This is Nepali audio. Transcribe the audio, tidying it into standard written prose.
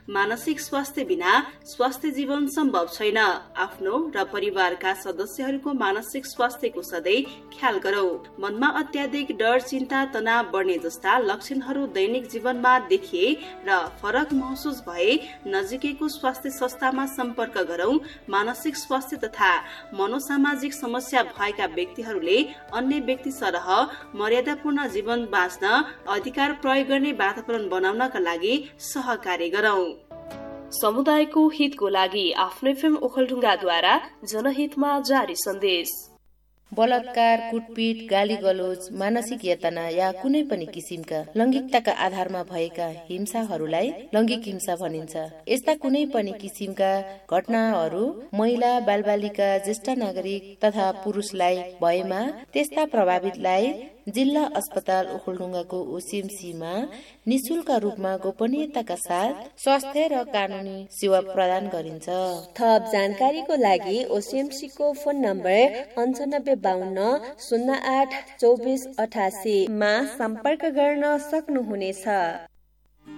मानसिक स्वास्थ्य बिना स्वास्थ्य जीवन सम्भव छैन। आफ्नो र परिवारका सदस्यहरूको मानसिक स्वास्थ्यको सधैँ ख्याल गरौं। मनमा अत्याधिक डर, चिन्ता, तनाव बढ्ने जस्ता लक्षणहरू दैनिक जीवनमा देखिए र फरक महसुस भए नजिकैको स्वास्थ्य संस्थामा सम्पर्क गरौं। मानसिक स्वास्थ्य तथा मनोसामाजिक समस्या भएका व्यक्तिहरूले अन्य व्यक्ति सरह मर्यादापूर्ण जीवन बाँच्न अधिकार प्रयोग गर्ने वातावरण बनाउनका लागि सहकार्य गरौं। समुदायको हितको लागि आफ्नो एफएम ओखलढुङ्गाद्वारा जनहितमा जारी सन्देश। बलात्कार, कुटपिट, गाली गलोज, मानसिक यातना या कुनै पनि किसिमका लैंगिकताका आधारमा भएका हिंसाहरूलाई लैंगिक हिंसा भनिन्छ। यस्ता कुनै पनि किसिमका घटनाहरू महिला, बालबालिका, ज्येष्ठ नागरिक तथा पुरुषलाई भएमा त्यस्ता प्रभावितलाई जिल्ला अस्पताल ओखलढुङ्गाको ओसिएमसीमा निशुल्क रूपमा गोपनीयताका साथ स्वास्थ्य र कानूनी सेवा प्रदान गरिन्छ। थप जानकारीको लागि ओसिएमसी को फोन नम्बर 9552 08 24 88 मा सम्पर्क गर्न सक्नुहुनेछ।